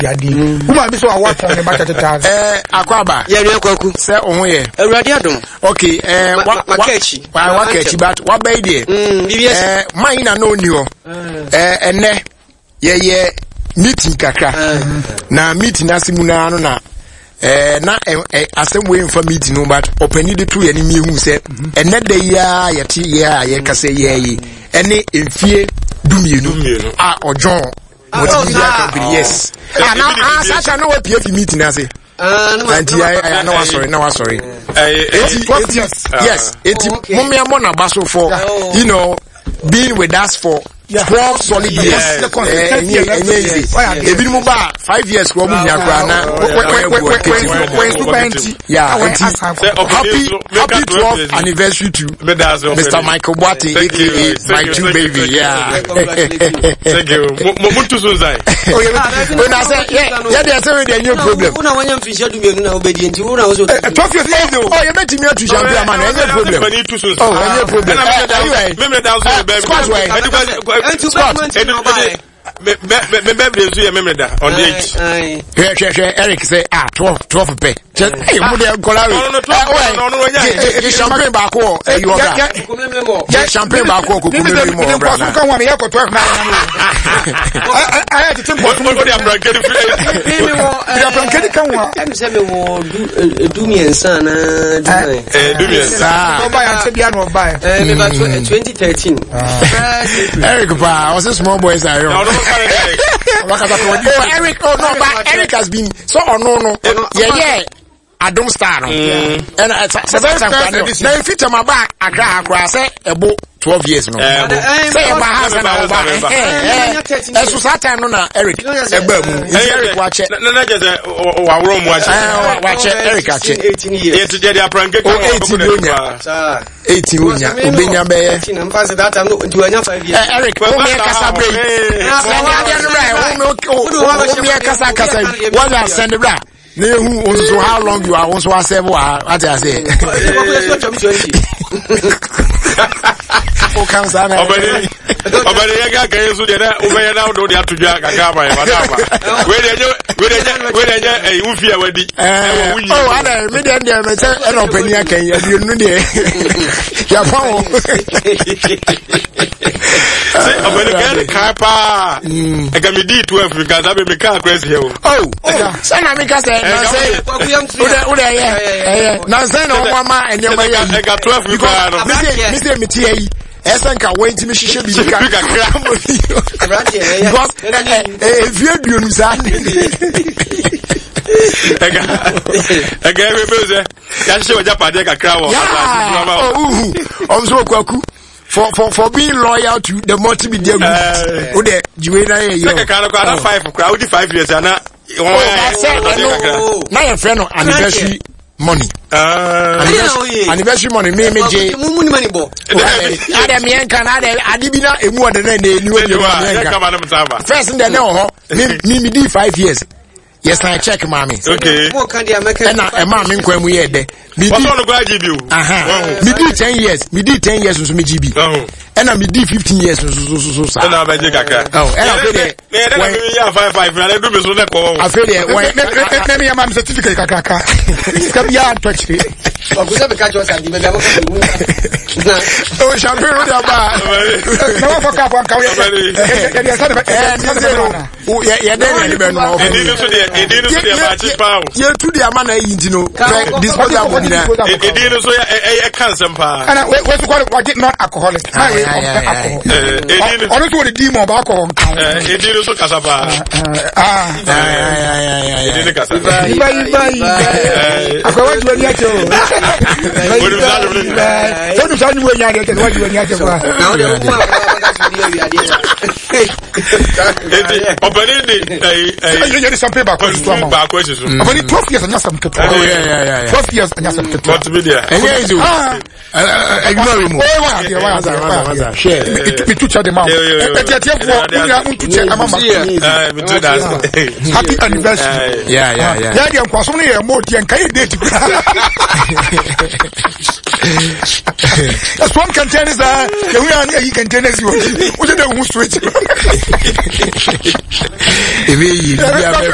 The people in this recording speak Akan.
yadi uma bi so awa ton ne bata tata akwaba ye re kwaku se ohun ye awurade adom okay wakachi wakachi but what by there mine na no ni ho ene ye meeting kakra na meeting asimu na no na na asem we mfa meeting no but opani de to ye ni mehu se ene da ya yete ya ye kase ye ene emfie dumienu ojon yes na sacha no we pf meeting na say I know sorry. Yes, mommy am on baso for you know being with us for 12 solid years. Ebi mu ba 5 years ko mu nya kra na happy 12th anniversary to Mr. Michael Boate aka my two baby. Yeah. Thank you. Muntu Sunzai. When I say yeah there say no problem. Una wanya mfisha dumienu na obedient. Una also 12 years ago. Oh, you bet me to champion man. Any problem. Oh, any problem. Remember that was baby. On the age. Eric say 12 pay. Hey, mo dey golari. Champagne back o you order. Champagne back o ko kumemi mo order. So kan wa me yakọ 12 na I had to think what the American the American kan wa. Em say me wo dumiensa na dumiensa. No buy am say bia no buy. Me ba 2013. Eric pa, was small boys are young. Eric, oh no, but Eric has been so no. Yeah. I don't start. And it's a very time. Now, if you tell my back, I got say about 12 years. No, say my husband. As was that time, no, Eric. Eric, watch it. Watch it, Eric, watch it. 18 years. 18 Eric, so how long you are also what I say. Esanka went me shisha bi because if you do for being loyal to the multimedia group. Five 5 years and now your friend anniversary money. Anniversary money me J. Money bo. Ada me enka na ada adibina emu ode na enu ode. First in the no me di 5 years. Yes, I check mommy. Okay. And a mommy nkwa mu ye de. Me di 10 years. Me di 10 years so me GB. And I me di 15 years so sa. And I be kaka. Oh, and I feel there. 5 na do be so na ko. I feel there. Let me am certificate kaka. Come here touch it. Ogusa be catch us and be am ko. Oh, champagne with about. No for cap one carry. Yeah, then you to the amana you disposable so a cancer pa. And what's what not alcoholic. Honestly, what the demon about alcohol. It did also casapa. Some paper questions. 12 years and some 12 years and some multimedia. Ignore him. Me to check them out. Happy anniversary. Yeah. Yeah, I'm so near more than can date. That's one container that we are here. He can tell us you. What did I switch?